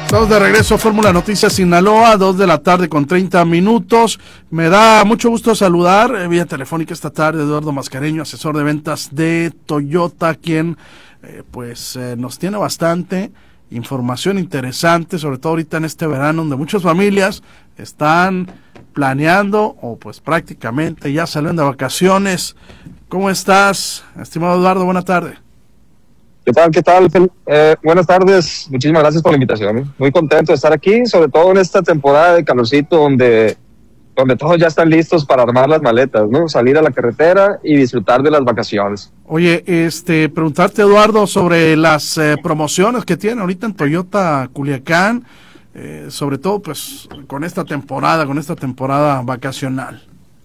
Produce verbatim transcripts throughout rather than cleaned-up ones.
Estamos de regreso a Fórmula Noticias Sinaloa, dos de la tarde con treinta minutos. Me da mucho gusto saludar eh, vía telefónica esta tarde Eduardo Mascareño, asesor de ventas de Toyota, quien eh, pues eh, nos tiene bastante información interesante, sobre todo ahorita en este verano, donde muchas familias están planeando o pues prácticamente ya salen de vacaciones. ¿Cómo estás, estimado Eduardo? Buena tarde. ¿Qué tal? ¿Qué tal? Eh, buenas tardes, muchísimas gracias por la invitación. ¿eh? Muy contento de estar aquí, sobre todo en esta temporada de calorcito donde, donde todos ya están listos para armar las maletas, ¿no? Salir a la carretera y disfrutar de las vacaciones. Oye, este, preguntarte, Eduardo, sobre las eh, promociones que tienen ahorita en Toyota Culiacán, eh, sobre todo pues con esta temporada, con esta temporada vacacional.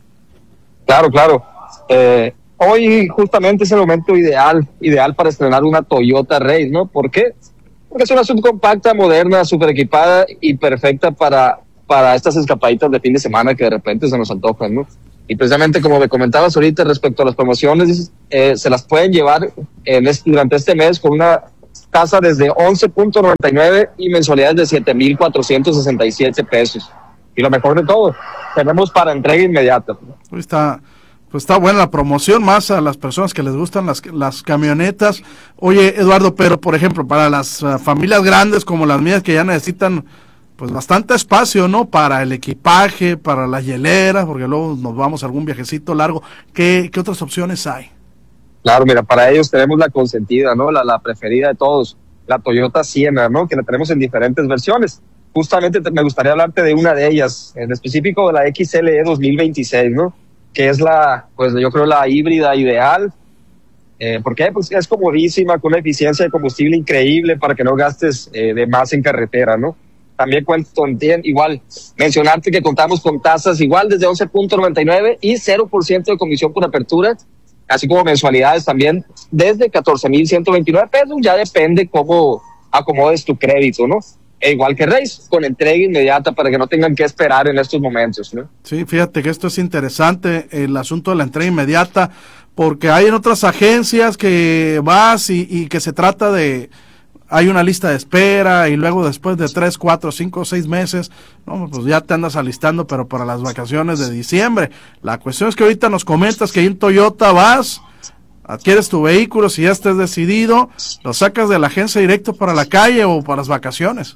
Claro, claro. Eh, Hoy justamente es el momento ideal, ideal para estrenar una Toyota Race, ¿no? ¿Por qué? Porque es una subcompacta, moderna, super equipada y perfecta para, para estas escapaditas de fin de semana que de repente se nos antojan, ¿no? Y precisamente como me comentabas ahorita respecto a las promociones, eh, se las pueden llevar en este, durante este mes con una tasa desde once punto noventa y nueve y mensualidades de siete mil cuatrocientos sesenta y siete pesos. Y lo mejor de todo, tenemos para entrega inmediata. Ahí está. Pues está buena la promoción, más a las personas que les gustan las, las camionetas. Oye, Eduardo, pero por ejemplo, para las uh, familias grandes como las mías que ya necesitan pues bastante espacio, ¿no? Para el equipaje, para las hieleras, porque luego nos vamos a algún viajecito largo. ¿Qué, qué otras opciones hay? Claro, mira, para ellos tenemos la consentida, ¿no? La, la preferida de todos, la Toyota Sienna, ¿no? Que la tenemos en diferentes versiones. Justamente te, me gustaría hablarte de una de ellas, en específico de la X L E dos mil veintiséis, ¿no? Que es la, pues yo creo la híbrida ideal. Eh, ¿Por qué? Pues es comodísima, con una eficiencia de combustible increíble para que no gastes eh, de más en carretera, ¿no? También cuento, igual, mencionarte que contamos con tasas igual desde once punto noventa y nueve y cero por ciento de comisión por apertura, así como mensualidades también desde catorce mil ciento veintinueve pesos, ya depende cómo acomodes tu crédito, ¿no? E igual que Race, con entrega inmediata para que no tengan que esperar en estos momentos, ¿no? Sí, fíjate que esto es interesante, el asunto de la entrega inmediata, porque hay en otras agencias que vas y, y que se trata de, hay una lista de espera y luego después de tres, cuatro, cinco, seis meses, no, pues ya te andas alistando, pero para las vacaciones de diciembre. La cuestión es que ahorita nos comentas que ahí en Toyota vas, adquieres tu vehículo, si ya estés decidido, lo sacas de la agencia directo para la calle o para las vacaciones.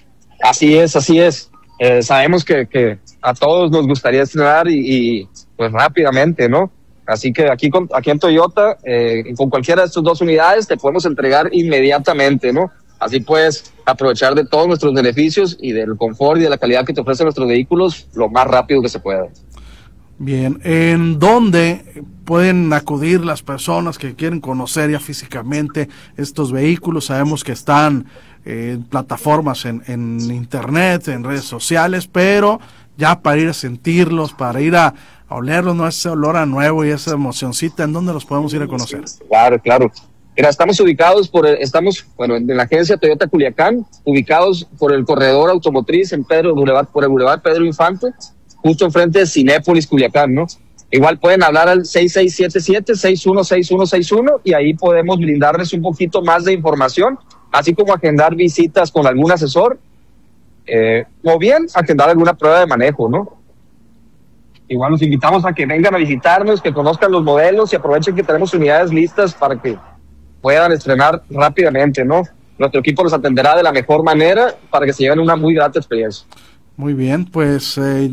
Así es, así es. Eh, sabemos que, que a todos nos gustaría estrenar y, y pues rápidamente, ¿no? Así que aquí, con, aquí en Toyota, eh, con cualquiera de estas dos unidades te podemos entregar inmediatamente, ¿no? Así puedes aprovechar de todos nuestros beneficios y del confort y de la calidad que te ofrecen nuestros vehículos lo más rápido que se pueda. Bien, ¿en dónde pueden acudir las personas que quieren conocer ya físicamente estos vehículos? Sabemos que están en plataformas en, en internet, en redes sociales, pero ya para ir a sentirlos, para ir a, a olerlos, ¿no? Ese olor a nuevo y esa emocioncita, ¿en dónde los podemos ir a conocer? Claro, claro. Mira, estamos ubicados por, estamos, bueno, en la agencia Toyota Culiacán, ubicados por el corredor automotriz en Pedro Boulevard, por el Boulevard Pedro Infante, justo enfrente de Cinépolis Culiacán, ¿no? Igual pueden hablar al seis seis siete siete, seis uno seis uno seis uno y ahí podemos brindarles un poquito más de información, así como agendar visitas con algún asesor, eh, o bien agendar alguna prueba de manejo, ¿no? Igual los invitamos a que vengan a visitarnos, que conozcan los modelos y aprovechen que tenemos unidades listas para que puedan estrenar rápidamente, ¿no? Nuestro equipo los atenderá de la mejor manera para que se lleven una muy grata experiencia. Muy bien, pues eh,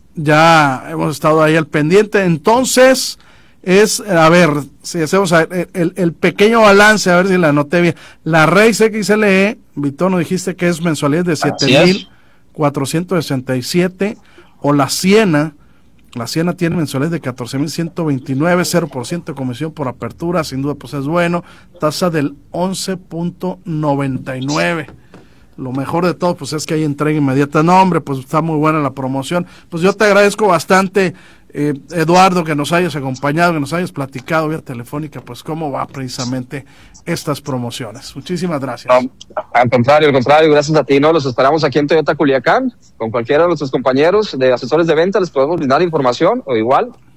ya hemos estado ahí al pendiente. Entonces, es, a ver, si hacemos el, el, el pequeño balance, a ver si la anoté bien. La Race X L E, Víctor, nos dijiste que es mensualidad de siete mil cuatrocientos sesenta y siete, o la Sienna, la Sienna tiene mensualidad de catorce mil ciento veintinueve, cero por ciento de comisión por apertura, sin duda pues es bueno, tasa del once punto noventa y nueve. Lo mejor de todo pues es que hay entrega inmediata. No, hombre, pues está muy buena la promoción. Pues yo te agradezco bastante, eh, Eduardo, que nos hayas acompañado, que nos hayas platicado vía telefónica, pues cómo va precisamente estas promociones. Muchísimas gracias. No, al contrario, al contrario, gracias a ti, ¿no? Los esperamos aquí en Toyota Culiacán, con cualquiera de nuestros compañeros de asesores de venta, les podemos brindar información, o igual,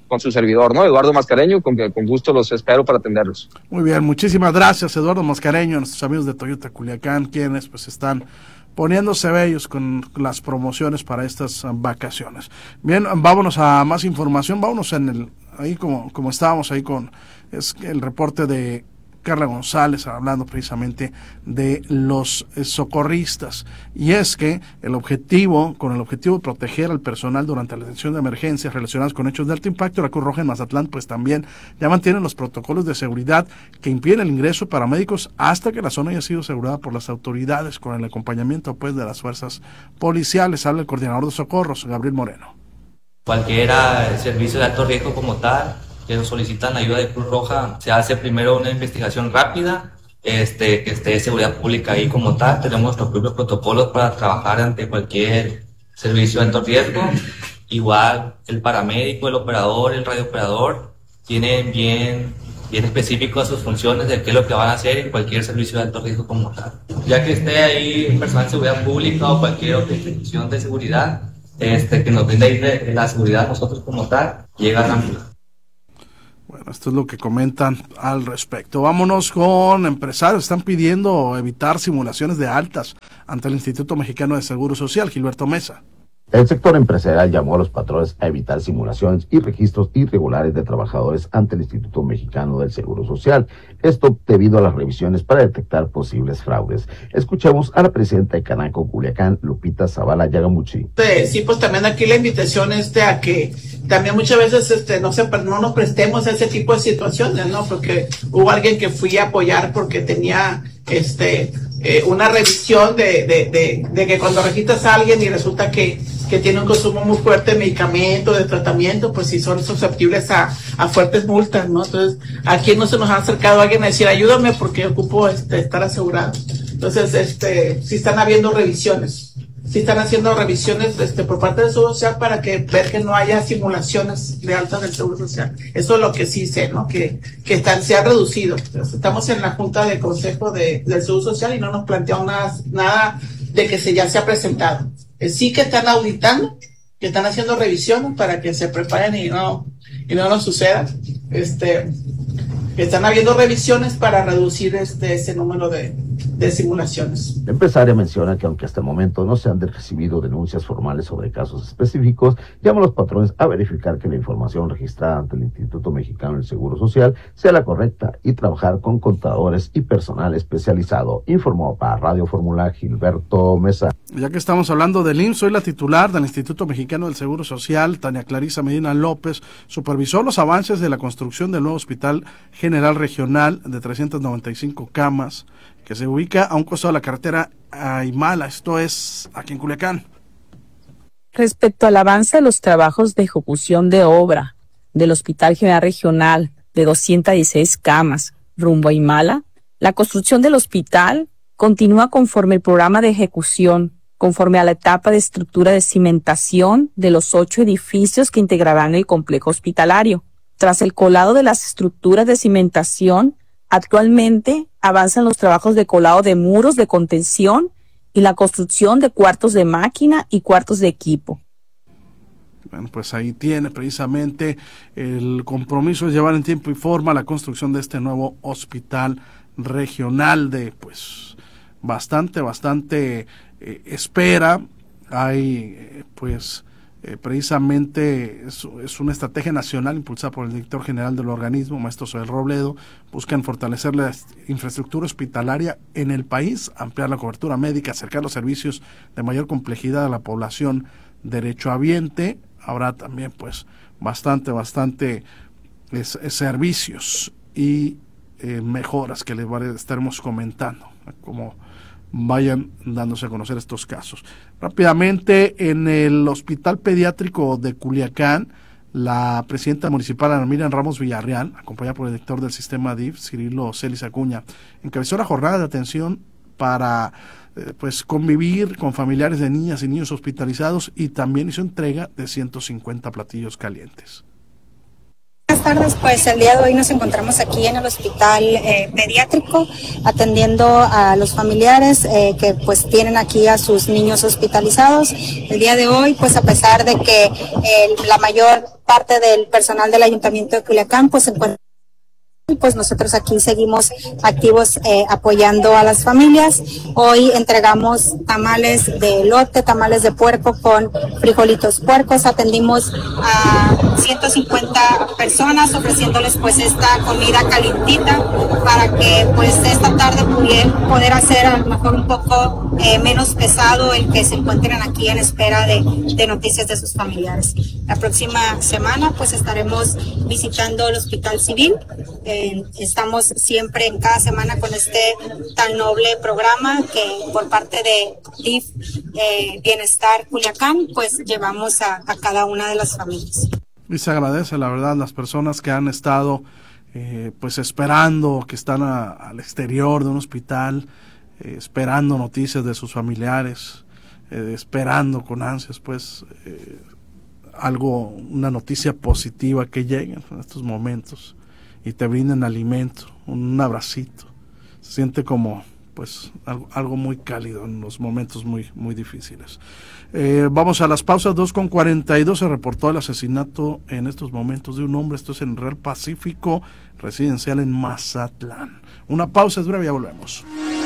con su servidor, ¿no? Eduardo Mascareño, con, con gusto los espero para atenderlos. Muy bien, muchísimas gracias, Eduardo Mascareño, nuestros amigos de Toyota Culiacán, quienes pues están poniéndose bellos con las promociones para estas vacaciones. Bien, vámonos a más información, vámonos en el, ahí como, como estábamos ahí con es el reporte de Carla González, hablando precisamente de los socorristas. Y es que el objetivo, con el objetivo de proteger al personal durante la atención de emergencias relacionadas con hechos de alto impacto, la Cruz Roja en Mazatlán pues también ya mantiene los protocolos de seguridad que impiden el ingreso de paramédicos hasta que la zona haya sido asegurada por las autoridades con el acompañamiento pues de las fuerzas policiales. Habla el coordinador de socorros, Gabriel Moreno. Cualquiera servicio de alto riesgo como tal, que nos solicitan ayuda de Cruz Roja, se hace primero una investigación rápida, este, que esté de seguridad pública ahí como tal. Tenemos nuestros propios protocolos para trabajar ante cualquier servicio de alto riesgo. Igual el paramédico, el operador, el radiooperador tienen bien, bien específicas sus funciones de qué es lo que van a hacer en cualquier servicio de alto riesgo como tal. Ya que esté ahí personal de seguridad pública o cualquier otra institución de seguridad, este, que nos brinde la seguridad nosotros como tal, llegan a Bueno, esto es lo que comentan al respecto. Vámonos con empresarios. Están pidiendo evitar simulaciones de altas ante el Instituto Mexicano de Seguro Social. Gilberto Mesa. El sector empresarial llamó a los patrones a evitar simulaciones y registros irregulares de trabajadores ante el Instituto Mexicano del Seguro Social. Esto debido a las revisiones para detectar posibles fraudes. Escuchamos a la presidenta de Canaco Culiacán, Lupita Zavala Yagamuchi. Sí, pues también aquí la invitación este a que también muchas veces este no se no nos prestemos a ese tipo de situaciones, ¿no? Porque hubo alguien que fui a apoyar porque tenía este eh, una revisión de, de, de, de que cuando registras a alguien y resulta que que tiene un consumo muy fuerte de medicamentos, de tratamiento, pues sí son susceptibles a, a fuertes multas, ¿no? Entonces, aquí no se nos ha acercado alguien a decir, ayúdame porque ocupo este, estar asegurado. Entonces, este, sí están habiendo revisiones, sí están haciendo revisiones este, por parte del Seguro Social para que ver que no haya simulaciones de altas del Seguro Social. Eso es lo que sí sé, ¿no? Que, que están, se ha reducido. Entonces, estamos en la Junta de Consejo de, del Seguro Social y no nos plantean nada, nada de que se ya se ha presentado. Sí que están auditando, que están haciendo revisiones para que se preparen y no y no nos suceda. Este, están habiendo revisiones para reducir este ese número de, de simulaciones. La empresaria menciona que aunque hasta el momento no se han recibido denuncias formales sobre casos específicos, llama a los patrones a verificar que la información registrada ante el Instituto Mexicano del Seguro Social sea la correcta y trabajar con contadores y personal especializado. Informó para Radio Fórmula Gilberto Mesa. Ya que estamos hablando del I M S S, soy la titular del Instituto Mexicano del Seguro Social, Tania Clarisa Medina López, supervisó los avances de la construcción del nuevo Hospital General Regional de trescientas noventa y cinco camas, que se ubica a un costado de la carretera Aymala, esto es aquí en Culiacán. Respecto al avance de los trabajos de ejecución de obra del Hospital General Regional de doscientas dieciséis camas rumbo a Aymala, la construcción del hospital continúa conforme el programa de ejecución, conforme a la etapa de estructura de cimentación de los ocho edificios que integrarán el complejo hospitalario. Tras el colado de las estructuras de cimentación, actualmente avanzan los trabajos de colado de muros de contención y la construcción de cuartos de máquina y cuartos de equipo. Bueno, pues ahí tiene precisamente el compromiso de llevar en tiempo y forma la construcción de este nuevo hospital regional de pues bastante, bastante eh, espera. Hay eh, pues Eh, precisamente es, es una estrategia nacional impulsada por el director general del organismo, maestro Soel Robledo. Buscan fortalecer la infraestructura hospitalaria en el país, ampliar la cobertura médica, acercar los servicios de mayor complejidad a la población derechohabiente. Habrá también pues bastante, bastante es, es servicios y eh, mejoras que les estaremos comentando, como vayan dándose a conocer estos casos. Rápidamente, en el Hospital Pediátrico de Culiacán, la presidenta municipal Ana Miriam Ramos Villarreal, acompañada por el director del sistema D I F, Cirilo Celis Acuña, encabezó la jornada de atención para eh, pues convivir con familiares de niñas y niños hospitalizados, y también hizo entrega de ciento cincuenta platillos calientes. Buenas tardes, pues el día de hoy nos encontramos aquí en el hospital eh, pediátrico atendiendo a los familiares eh, que pues tienen aquí a sus niños hospitalizados. El día de hoy, pues a pesar de que eh, la mayor parte del personal del Ayuntamiento de Culiacán pues se encuentra. Pues nosotros aquí seguimos activos eh, apoyando a las familias. Hoy entregamos tamales de elote, tamales de puerco con frijolitos puercos. Atendimos a ciento cincuenta personas ofreciéndoles pues esta comida calientita para que pues esta tarde pudieran poder hacer a lo mejor un poco eh, menos pesado el que se encuentren aquí en espera de, de noticias de sus familiares. La próxima semana pues estaremos visitando el Hospital Civil. Eh, Estamos siempre en cada semana con este tan noble programa que por parte de D I F eh, Bienestar Culiacán pues llevamos a, a cada una de las familias. Y se agradece la verdad las personas que han estado eh, pues esperando, que están a, al exterior de un hospital, eh, esperando noticias de sus familiares, eh, esperando con ansias pues eh, algo, una noticia positiva que llegue en estos momentos y te brinden alimento, un abracito. Se siente como pues algo, algo muy cálido en los momentos muy muy difíciles. Eh, vamos a las pausas. Dos con cuarenta y dos. Se reportó el asesinato en estos momentos de un hombre. Esto es en Real Pacífico Residencial en Mazatlán. Una pausa, es breve, ya volvemos.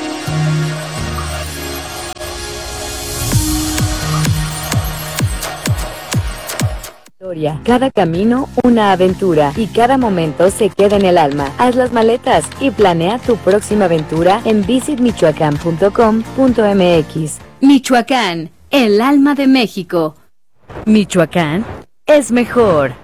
Cada camino, una aventura, y cada momento se queda en el alma. Haz las maletas y planea tu próxima aventura en visit michoacán punto com punto m x. Michoacán, el alma de México. Michoacán es mejor.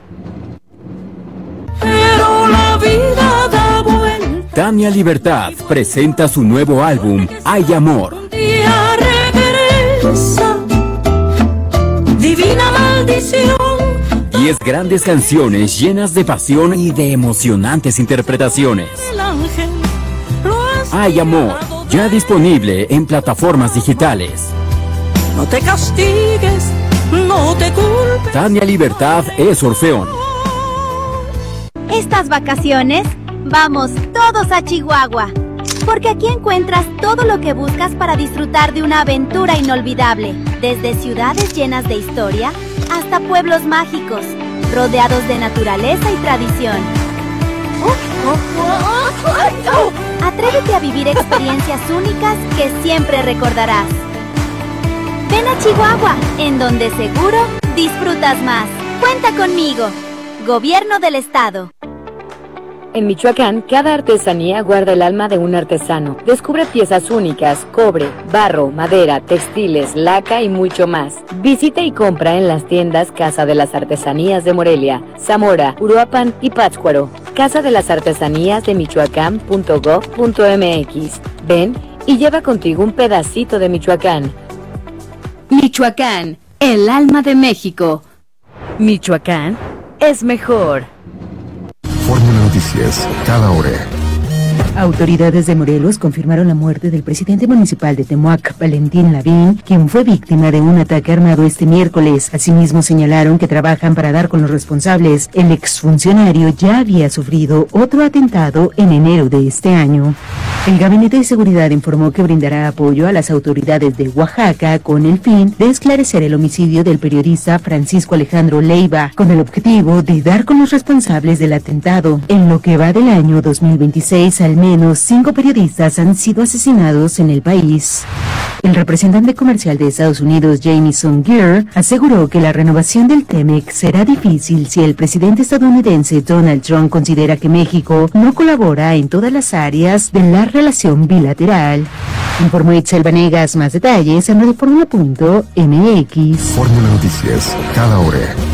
Pero la vida da vuelta. Tania Libertad presenta su nuevo álbum, Hay Amor. Un día regresa, divina maldición. Diez grandes canciones llenas de pasión y de emocionantes interpretaciones. Hay Amor, ya disponible en plataformas digitales. No te castigues, no te culpes. Tania Libertad es Orfeón. Estas vacaciones, vamos todos a Chihuahua, porque aquí encuentras todo lo que buscas para disfrutar de una aventura inolvidable, desde ciudades llenas de historia hasta pueblos mágicos, rodeados de naturaleza y tradición. Atrévete a vivir experiencias únicas que siempre recordarás. Ven a Chihuahua, en donde seguro disfrutas más. Cuenta conmigo. Gobierno del Estado. En Michoacán, cada artesanía guarda el alma de un artesano. Descubre piezas únicas, cobre, barro, madera, textiles, laca y mucho más. Visita y compra en las tiendas Casa de las Artesanías de Morelia, Zamora, Uruapan y Pátzcuaro. Casa de las Artesanías de michoacán punto gob punto m x. Ven y lleva contigo un pedacito de Michoacán. Michoacán, el alma de México. Michoacán es mejor. Fórmula Noticias, cada hora. Autoridades de Morelos confirmaron la muerte del presidente municipal de Temoac, Valentín Lavín, quien fue víctima de un ataque armado este miércoles. Asimismo señalaron que trabajan para dar con los responsables. El exfuncionario ya había sufrido otro atentado en enero de este año. El Gabinete de Seguridad informó que brindará apoyo a las autoridades de Oaxaca con el fin de esclarecer el homicidio del periodista Francisco Alejandro Leiva, con el objetivo de dar con los responsables del atentado. En lo que va del año dos mil veintiséis, al menos cinco periodistas han sido asesinados en el país. El representante comercial de Estados Unidos, Jamieson Greer, aseguró que la renovación del TEMEC será difícil si el presidente estadounidense Donald Trump considera que México no colabora en todas las áreas de la relación bilateral. Informó Itzel Vanegas. Más detalles en radio fórmula punto m x. Fórmula Noticias, cada hora.